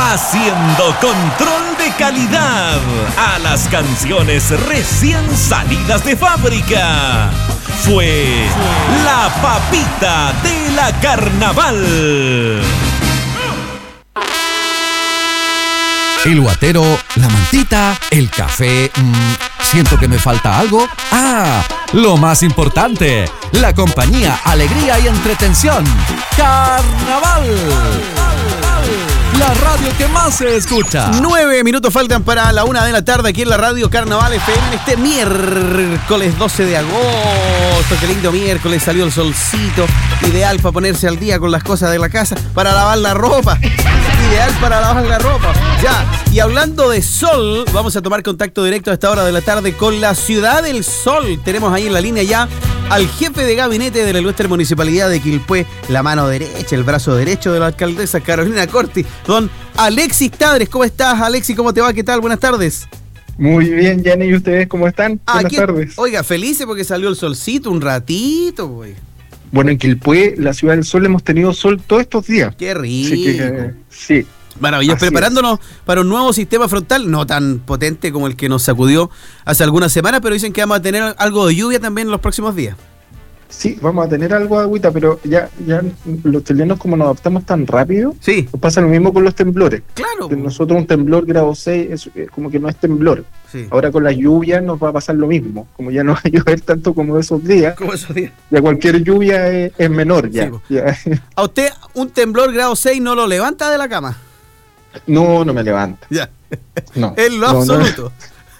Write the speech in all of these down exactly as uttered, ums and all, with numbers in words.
haciendo control de calidad a las canciones recién salidas de fábrica. Fue La Papita de la Carnaval. El guatero, la mantita, el café. Mmm, siento que me falta algo. Ah, lo más importante, la compañía, alegría y entretención. Carnaval. La radio que más se escucha. Nueve minutos faltan para la una de la tarde aquí en la radio Carnaval F M en este miércoles doce de agosto. Qué lindo miércoles, salió el solcito. Ideal para ponerse al día con las cosas de la casa, para lavar la ropa. Ideal para lavar la ropa. Ya, y hablando de sol, vamos a tomar contacto directo a esta hora de la tarde con la Ciudad del Sol. Tenemos ahí en la línea ya al jefe de gabinete de la ilustre municipalidad de Quilpué, la mano derecha, el brazo derecho de la alcaldesa Carolina Corti, don Alexis Tadres. ¿Cómo estás, Alexis? ¿Cómo te va? ¿Qué tal? Buenas tardes. Muy bien, Yanni, ¿y ustedes cómo están? Ah, Buenas aquí, tardes. Oiga, felices porque salió el solcito un ratito, güey. Bueno, en Quilpué, la Ciudad del Sol, hemos tenido sol todos estos días. Qué rico. Así que, eh, sí. Maravilloso, Así preparándonos es. para un nuevo sistema frontal, no tan potente como el que nos sacudió hace algunas semanas, pero dicen que vamos a tener algo de lluvia también en los próximos días. Sí, vamos a tener algo de agüita, pero ya, ya los chilenos, como nos adaptamos tan rápido, Sí, nos pasa lo mismo con los temblores. claro. De Nosotros un temblor grado seis es eh, como que no es temblor. Sí. Ahora con las lluvias nos va a pasar lo mismo. Como ya no va a llover tanto como esos días, ¿Cómo esos días? ya cualquier lluvia es, es menor ya. Sí, po. Ya. ¿A usted un temblor grado seis no lo levanta de la cama? No, no me levanta. Ya. No. En lo No, no. absoluto.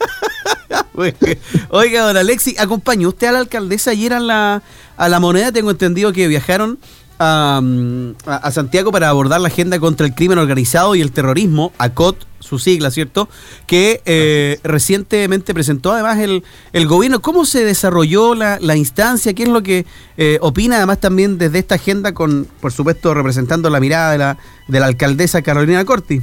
Oiga, don Alexis, ¿acompañó usted a la alcaldesa ayer a la, a la Moneda? Tengo entendido que viajaron a, a, a Santiago para abordar la agenda contra el crimen organizado y el terrorismo, A C O T, su sigla, ¿cierto? Que eh, recientemente presentó además el, el gobierno. ¿Cómo se desarrolló la, la instancia? ¿Qué es lo que eh, opina además también desde esta agenda, con, por supuesto, representando la mirada de la, de la alcaldesa Carolina Corti?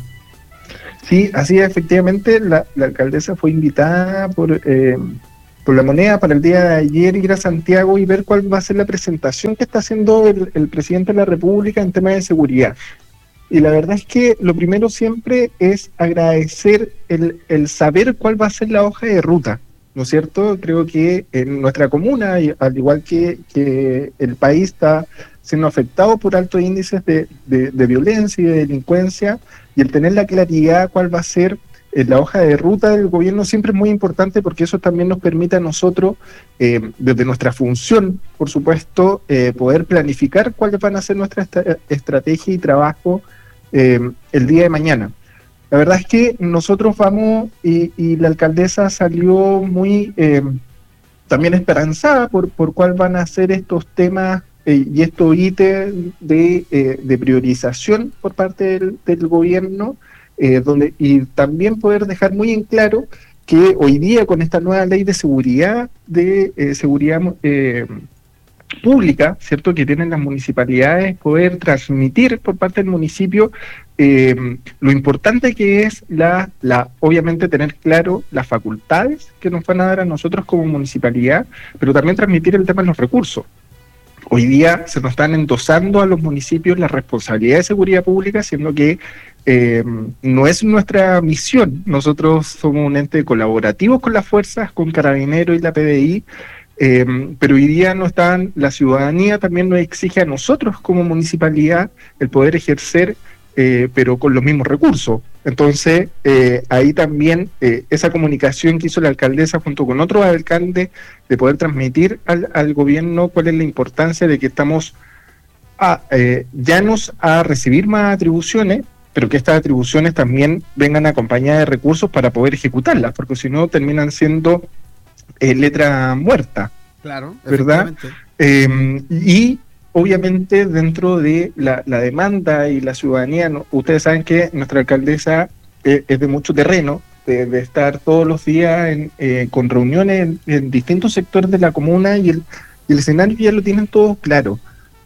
Sí, así es, efectivamente, la, la alcaldesa fue invitada por, eh, por la Moneda para el día de ayer ir a Santiago y ver cuál va a ser la presentación que está haciendo el, el presidente de la República en temas de seguridad. Y la verdad es que lo primero siempre es agradecer el, el saber cuál va a ser la hoja de ruta, ¿no es cierto? Creo que en nuestra comuna, y al igual que, que el país está siendo afectado por altos índices de, de, de violencia y de delincuencia, y el tener la claridad cuál va a ser eh, la hoja de ruta del gobierno siempre es muy importante, porque eso también nos permite a nosotros, eh, desde nuestra función, por supuesto, eh, poder planificar cuáles van a ser nuestra esta- estrategia y trabajo eh, el día de mañana. La verdad es que nosotros vamos, y, y la alcaldesa salió muy eh, también esperanzada por, por cuál van a ser estos temas eh, y estos ítems de, eh, de priorización por parte del, del gobierno, eh, donde y también poder dejar muy en claro que hoy día con esta nueva ley de seguridad, de eh, seguridad eh, pública, ¿cierto?, que tienen las municipalidades, poder transmitir por parte del municipio eh, lo importante que es la, la, obviamente tener claro las facultades que nos van a dar a nosotros como municipalidad, pero también transmitir el tema de los recursos. Hoy día se nos están endosando a los municipios la responsabilidad de seguridad pública, siendo que eh, no es nuestra misión. Nosotros somos un ente colaborativo con las fuerzas, con Carabineros y la P D I, eh, pero hoy día no están, la ciudadanía también nos exige a nosotros como municipalidad el poder ejercer, eh, pero con los mismos recursos. Entonces, eh, ahí también eh, esa comunicación que hizo la alcaldesa junto con otros alcaldes de poder transmitir al, al gobierno cuál es la importancia de que estamos a, eh, llanos a recibir más atribuciones, pero que estas atribuciones también vengan acompañadas de recursos para poder ejecutarlas, porque si no terminan siendo eh, letra muerta. Claro, ¿verdad? Eh, y obviamente dentro de la, la demanda y la ciudadanía, ¿no? Ustedes saben que nuestra alcaldesa eh, es de mucho terreno, de, de estar todos los días en, eh, con reuniones en, en distintos sectores de la comuna, y el, y el escenario ya lo tienen todos claro.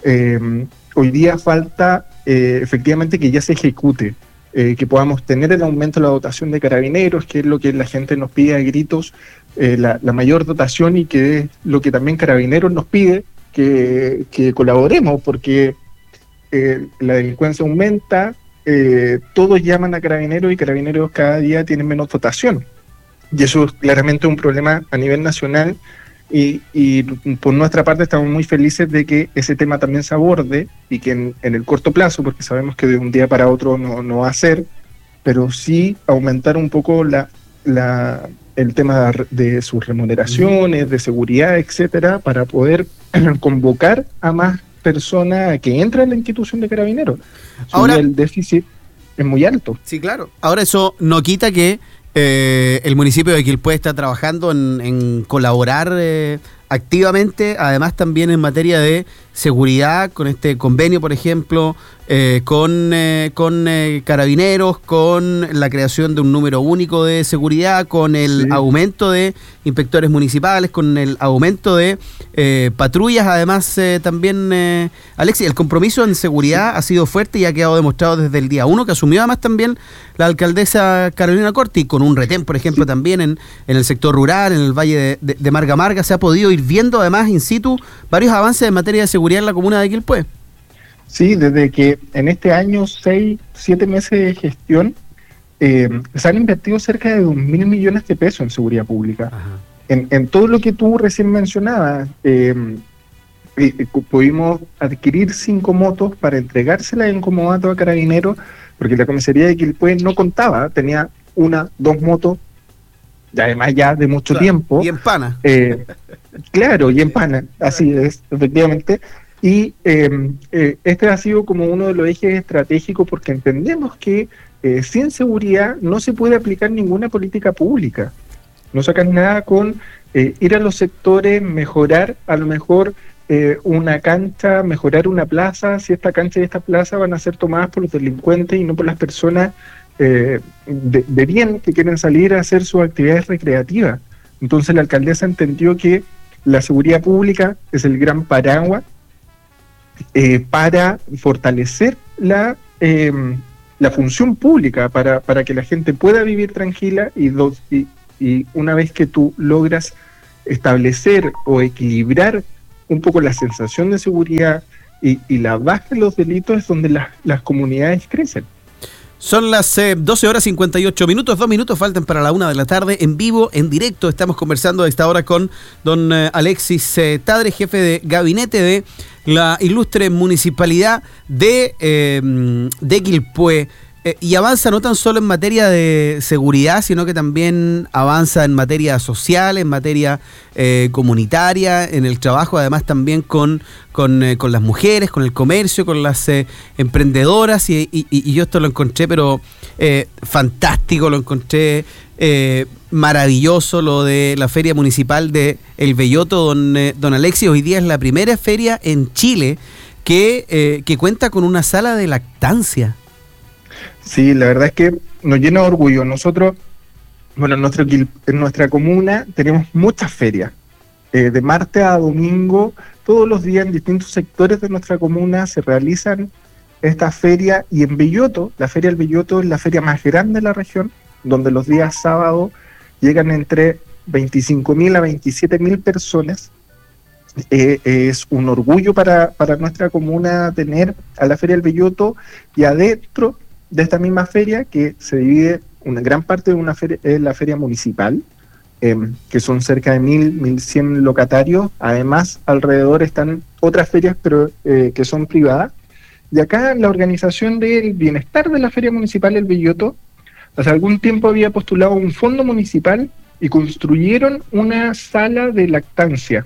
Eh, hoy día falta eh, efectivamente que ya se ejecute, eh, que podamos tener el aumento de la dotación de Carabineros, que es lo que la gente nos pide a gritos, eh, la, la mayor dotación, y que es lo que también Carabineros nos pide, que, que colaboremos, porque eh, la delincuencia aumenta, eh, todos llaman a Carabineros y Carabineros cada día tienen menos dotación. Y eso es claramente un problema a nivel nacional y, y por nuestra parte estamos muy felices de que ese tema también se aborde y que en, en el corto plazo, porque sabemos que de un día para otro no, no va a ser, pero sí aumentar un poco la, la, el tema de sus remuneraciones, de seguridad, etcétera, para poder convocar a más personas que entran en la institución de Carabineros. Ahora, el déficit es muy alto. Sí, claro. Ahora eso no quita que eh, el municipio de Quilpué está trabajando en, en colaborar eh, activamente, además también en materia de seguridad, con este convenio, por ejemplo, eh, con, eh, con eh, Carabineros, con la creación de un número único de seguridad, con el sí. aumento de inspectores municipales, con el aumento de eh, patrullas, además eh, también, eh, Alexis, el compromiso en seguridad sí. ha sido fuerte y ha quedado demostrado desde el día uno, que asumió además también la alcaldesa Carolina Corti, con un retén, por ejemplo, sí. también en, en el sector rural, en el Valle de, de, de Marga Marga, se ha podido ir viendo además in situ varios avances en materia de seguridad en la comuna de Quilpué. Sí, desde que en este año, seis, siete meses de gestión, eh, se han invertido cerca de dos mil millones de pesos en seguridad pública. En, en todo lo que tú recién mencionabas, eh, eh, pudimos adquirir cinco motos para entregárselas en comodato a Carabineros, porque la comisaría de Quilpué no contaba, tenía una, dos motos, y además ya de mucho claro, tiempo. Y en pana. Eh, claro, y en pana, así es, efectivamente. Y eh, eh, este ha sido como uno de los ejes estratégicos porque entendemos que eh, sin seguridad no se puede aplicar ninguna política pública. No sacan nada con eh, ir a los sectores, mejorar a lo mejor eh, una cancha, mejorar una plaza, si esta cancha y esta plaza van a ser tomadas por los delincuentes y no por las personas eh, de, de bien que quieren salir a hacer sus actividades recreativas. Entonces la alcaldesa entendió que la seguridad pública es el gran paraguas Eh, para fortalecer la eh, la función pública, para, para que la gente pueda vivir tranquila y, dos, y, y una vez que tú logras establecer o equilibrar un poco la sensación de seguridad y, y la baja de los delitos es donde las, las comunidades crecen. Son las eh, doce horas cincuenta y ocho minutos, dos minutos faltan para la una de la tarde, en vivo, en directo, estamos conversando a esta hora con don eh, Alexis eh, Tadre, jefe de gabinete de la ilustre municipalidad de, eh, de Quilpué. Eh, y avanza no tan solo en materia de seguridad, sino que también avanza en materia social, en materia eh, comunitaria, en el trabajo, además también con, con, eh, con las mujeres, con el comercio, con las eh, emprendedoras, y, y, y yo esto lo encontré, pero eh, fantástico, lo encontré eh, maravilloso, lo de la feria municipal de El Belloto, don, eh, don Alexis. Hoy día es la primera feria en Chile que, eh, que cuenta con una sala de lactancia. Sí, la verdad es que nos llena de orgullo. Nosotros, bueno, en, nuestro, en nuestra comuna tenemos muchas ferias. Eh, de martes a domingo, todos los días en distintos sectores de nuestra comuna se realizan estas ferias. Y en Belloto, la Feria del Belloto es la feria más grande de la región, donde los días sábados llegan entre veinticinco mil a veintisiete mil personas. Eh, es un orgullo para, para nuestra comuna tener a la Feria del Belloto, y adentro de esta misma feria, que se divide una gran parte de una feria, es la feria municipal, eh, que son cerca de mil, mil cien locatarios. Además, alrededor están otras ferias, pero eh, que son privadas. Y acá la organización del bienestar de la feria municipal del Belloto, hace algún tiempo había postulado un fondo municipal y construyeron una sala de lactancia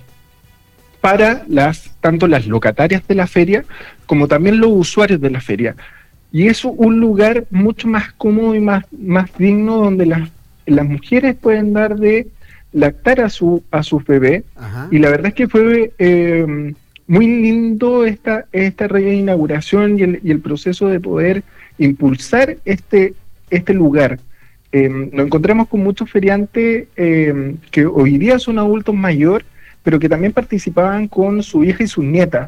para las tanto las locatarias de la feria como también los usuarios de la feria. Y es un lugar mucho más cómodo y más, más digno, donde las, las mujeres pueden dar de lactar a su a sus bebés. Ajá. Y la verdad es que fue eh, muy lindo esta, esta reinauguración y el, y el proceso de poder impulsar este, este lugar. Eh, nos encontramos con muchos feriantes eh, que hoy día son adultos mayores, pero que también participaban con su hija y sus nietas.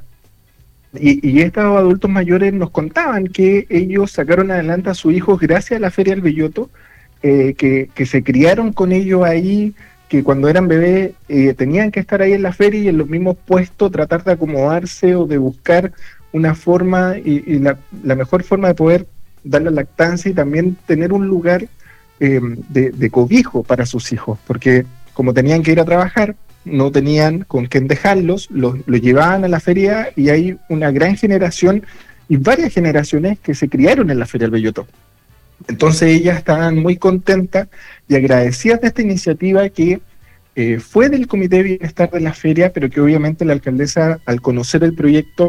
Y, y estos adultos mayores nos contaban que ellos sacaron adelante a sus hijos gracias a la Feria del Belloto, eh, que, que se criaron con ellos ahí, que cuando eran bebés eh, tenían que estar ahí en la feria y en los mismos puestos tratar de acomodarse o de buscar una forma y, y la, la mejor forma de poder dar la lactancia y también tener un lugar eh, de, de cobijo para sus hijos, porque como tenían que ir a trabajar, no tenían con quién dejarlos, los, los llevaban a la feria y hay una gran generación y varias generaciones que se criaron en la Feria del Bellotto. Entonces ellas estaban muy contentas y agradecidas de esta iniciativa que eh, fue del Comité de Bienestar de la feria, pero que obviamente la alcaldesa, al conocer el proyecto,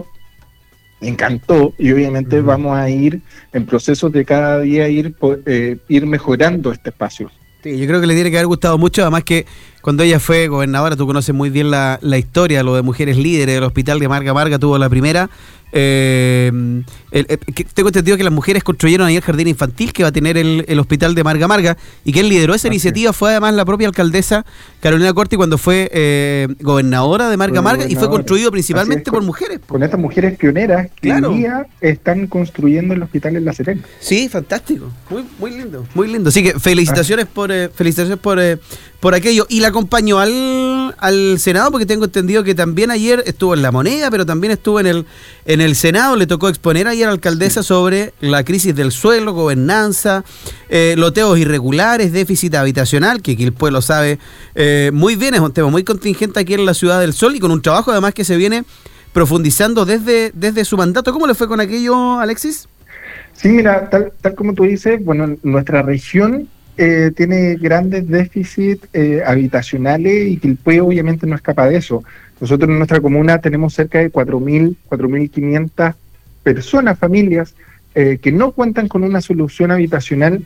encantó, y obviamente uh-huh. vamos a ir en procesos de cada día ir, eh, ir mejorando este espacio. Sí, yo creo que le tiene que haber gustado mucho, además que cuando ella fue gobernadora, tú conoces muy bien la, la historia, lo de Mujeres Líderes del Hospital de Marga Marga, tuvo la primera. Eh, el, el, que tengo entendido que las mujeres construyeron ahí el jardín infantil que va a tener el, el Hospital de Marga Marga, y quien lideró esa Así iniciativa es. fue además la propia alcaldesa Carolina Corti cuando fue eh, gobernadora de Marga Marga, y fue construido principalmente es, por con, mujeres. Con estas mujeres pioneras que claro. hoy día están construyendo el hospital en La Serena. Sí, fantástico, muy muy lindo, muy lindo. Así que felicitaciones ah. por eh, felicitaciones por eh, por aquello. Y la acompañó al, al Senado, porque tengo entendido que también ayer estuvo en La Moneda, pero también estuvo en el en el Senado. Le tocó exponer ayer a la alcaldesa sí. sobre la crisis del suelo, gobernanza, eh, loteos irregulares, déficit habitacional, que Quilpué lo sabe eh, muy bien, es un tema muy contingente aquí en la Ciudad del Sol, y con un trabajo además que se viene profundizando desde, desde su mandato. ¿Cómo le fue con aquello, Alexis? Sí, mira, tal, tal como tú dices, bueno, nuestra región Eh, tiene grandes déficits eh, habitacionales, y Quilpué obviamente no escapa de eso. Nosotros en nuestra comuna tenemos cerca de cuatro mil, cuatro mil quinientas personas, familias, eh, que no cuentan con una solución habitacional,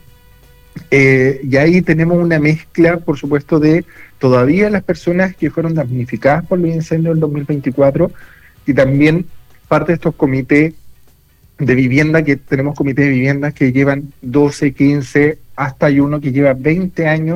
eh, y ahí tenemos una mezcla, por supuesto, de todavía las personas que fueron damnificadas por los incendios del dos mil veinticuatro, y también parte de estos comités de vivienda, que tenemos comités de vivienda que llevan doce, quince, hasta hay uno que lleva veinte años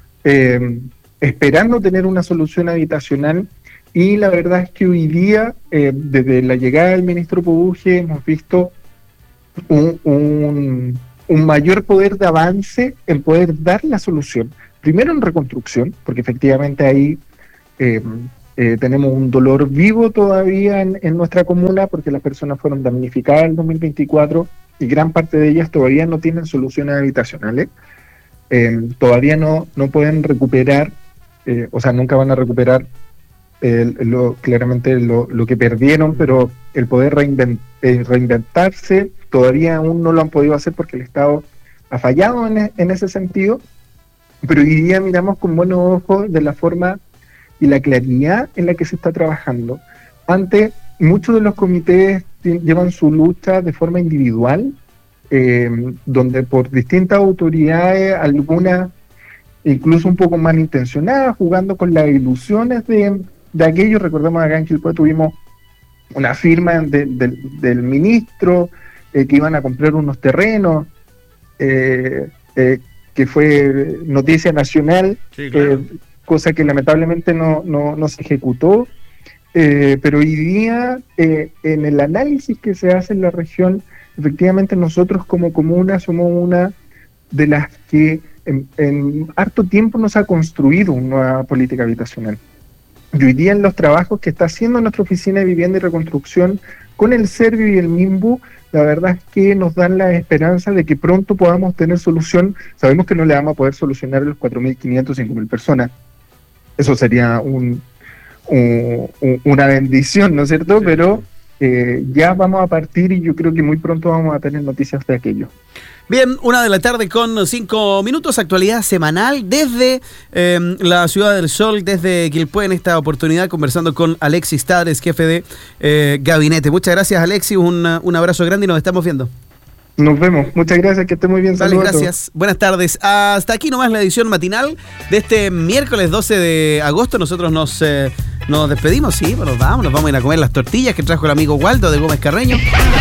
eh, esperando tener una solución habitacional, y la verdad es que hoy día, eh, desde la llegada del ministro Pobuje, hemos visto un, un, un mayor poder de avance en poder dar la solución, primero en reconstrucción, porque efectivamente ahí eh, Eh, tenemos un dolor vivo todavía en, en nuestra comuna, porque las personas fueron damnificadas en el dos mil veinticuatro y gran parte de ellas todavía no tienen soluciones habitacionales. Eh, todavía no, no pueden recuperar, eh, o sea, nunca van a recuperar eh, lo, claramente lo, lo que perdieron, pero el poder reinvent, eh, reinventarse todavía aún no lo han podido hacer, porque el Estado ha fallado en, en ese sentido. Pero hoy día miramos con buenos ojos de la forma y la claridad en la que se está trabajando. Antes, muchos de los comités llevan su lucha de forma individual, eh, donde por distintas autoridades, algunas incluso un poco malintencionadas, jugando con las ilusiones de, de aquello. Recordemos acá en Quilpué tuvimos una firma de, de, del ministro eh, que iban a comprar unos terrenos, eh, eh, que fue noticia nacional, sí, claro. eh, cosa que lamentablemente no, no, no se ejecutó, eh, pero hoy día eh, en el análisis que se hace en la región, efectivamente nosotros como comuna somos una de las que en, en harto tiempo nos ha construido una nueva política habitacional. Y hoy día en los trabajos que está haciendo nuestra Oficina de Vivienda y Reconstrucción con el Servio y el MIMBU, la verdad es que nos dan la esperanza de que pronto podamos tener solución. Sabemos que no le vamos a poder solucionar a los cuatro mil quinientas, cinco mil personas. Eso sería un, un, una bendición, ¿no es cierto? Sí. Pero eh, ya vamos a partir, y yo creo que muy pronto vamos a tener noticias de aquello. Bien, una de la tarde con cinco minutos, actualidad semanal desde eh, la Ciudad del Sol, desde Quilpué, en esta oportunidad conversando con Alexis Tadres, jefe de eh, gabinete. Muchas gracias, Alexis, un, un abrazo grande y nos estamos viendo. Nos vemos, muchas gracias, que esté muy bien. Vale, gracias, buenas tardes. Hasta aquí nomás la edición matinal de este miércoles doce de agosto. Nosotros nos, eh, nos despedimos, sí, bueno, nos vamos, nos vamos a ir a comer las tortillas que trajo el amigo Waldo de Gómez Carreño.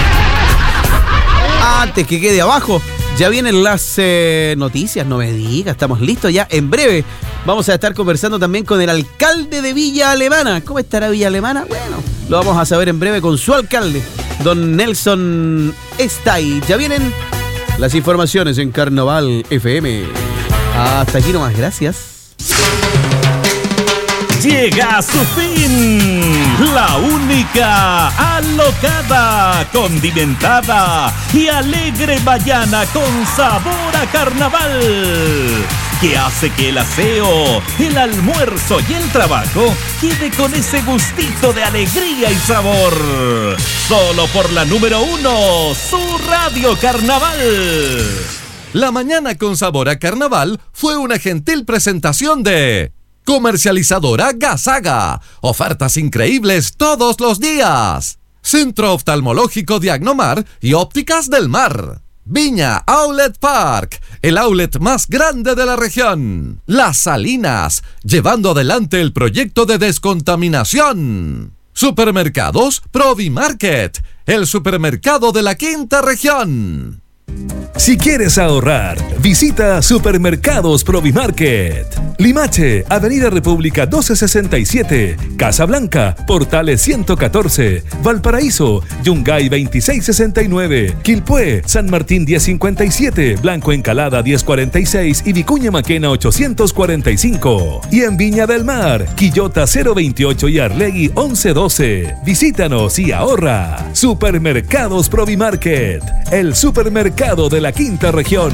Antes que quede abajo, ya vienen las eh, noticias, no me digas, estamos listos ya. En breve vamos a estar conversando también con el alcalde de Villa Alemana. ¿Cómo estará Villa Alemana? Bueno, lo vamos a saber en breve con su alcalde, don Nelson Estay. Ya vienen las informaciones en Carnaval F M. Hasta aquí nomás, gracias. llega a su fin. La única, alocada, condimentada y alegre mañana con sabor a carnaval, que hace que el aseo, el almuerzo y el trabajo quede con ese gustito de alegría y sabor. Solo por la número uno, su Radio Carnaval. La mañana con sabor a carnaval fue una gentil presentación de Comercializadora Gasaga. Ofertas increíbles todos los días. Centro Oftalmológico Diagnomar y Ópticas del Mar. Viña Outlet Park, el outlet más grande de la región. Las Salinas, llevando adelante el proyecto de descontaminación. Supermercados Provimarket, el supermercado de la quinta región. Si quieres ahorrar, visita Supermercados Provimarket. Limache, Avenida República doce sesenta y siete, Casablanca, Portales ciento catorce, Valparaíso, Yungay veintiséis sesenta y nueve, Quilpué, San Martín diez cincuenta y siete, Blanco Encalada diez cuarenta y seis y Vicuña Maquena ochocientos cuarenta y cinco. Y en Viña del Mar, Quillota cero veintiocho y Arlegui once doce. Visítanos y ahorra. Supermercados Provimarket, el supermercado de la quinta región.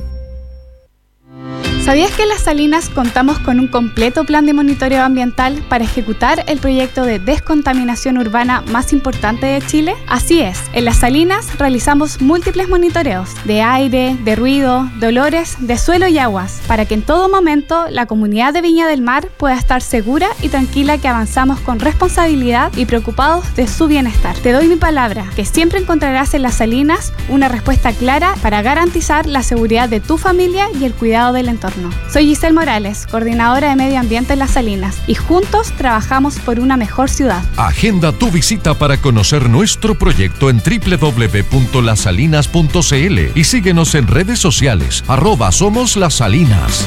¿Sabías que en Las Salinas contamos con un completo plan de monitoreo ambiental para ejecutar el proyecto de descontaminación urbana más importante de Chile? Así es, en Las Salinas realizamos múltiples monitoreos de aire, de ruido, de olores, de suelo y aguas, para que en todo momento la comunidad de Viña del Mar pueda estar segura y tranquila que avanzamos con responsabilidad y preocupados de su bienestar. Te doy mi palabra, que siempre encontrarás en Las Salinas una respuesta clara para garantizar la seguridad de tu familia y el cuidado del entorno. Soy Giselle Morales, coordinadora de Medio Ambiente en Las Salinas, y juntos trabajamos por una mejor ciudad. Agenda tu visita para conocer nuestro proyecto en doble u doble u doble u punto las salinas punto c l y síguenos en redes sociales, arroba Somos Las Salinas.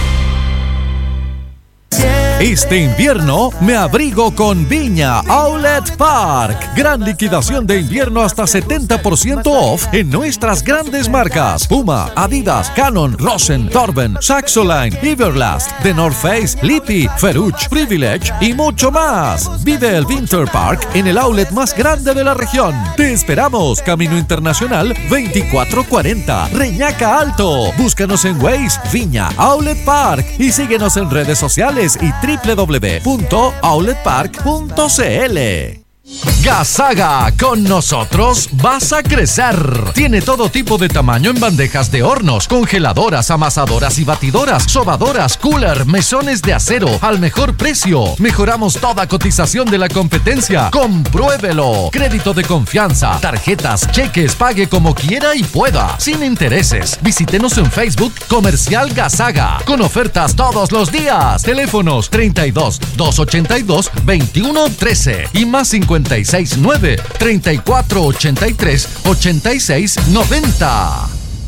Este invierno me abrigo con Viña Outlet Park. Gran liquidación de invierno hasta setenta por ciento off en nuestras grandes marcas: Puma, Adidas, Canon, Rosen, Torben, Saxoline, Everlast, The North Face, Lippy, Ferruch, Privilege y mucho más. Vive el Winter Park en el outlet más grande de la región. Te esperamos, Camino Internacional veinticuatro cuarenta, Reñaca Alto. Búscanos en Waze, Viña Outlet Park, y síguenos en redes sociales y doble u doble u doble u punto outlet park punto c l. Gasaga, con nosotros vas a crecer. Tiene todo tipo de tamaño en bandejas de hornos, congeladoras, amasadoras y batidoras, sobadoras, cooler, mesones de acero al mejor precio. Mejoramos toda cotización de la competencia. Compruébelo. Crédito de confianza, tarjetas, cheques, pague como quiera y pueda, sin intereses. Visítenos en Facebook, Comercial Gasaga, con ofertas todos los días. Teléfonos treinta y dos, doscientos ochenta y dos, veintiuno trece y más cincuenta y seis nueve, treinta y cuatro ochenta y tres, ochenta y seis noventa.